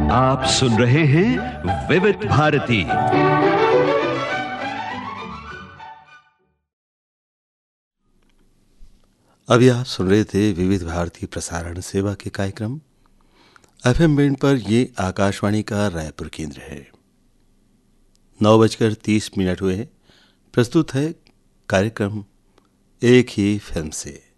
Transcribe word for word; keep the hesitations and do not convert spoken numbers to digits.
आप सुन रहे हैं विविध भारती। अभी आप सुन रहे थे विविध भारती प्रसारण सेवा के कार्यक्रम एफएम बैंड पर। ये आकाशवाणी का रायपुर केंद्र है। नौ बजकर तीस मिनट हुए हैं। प्रस्तुत है कार्यक्रम एक ही फिल्म से।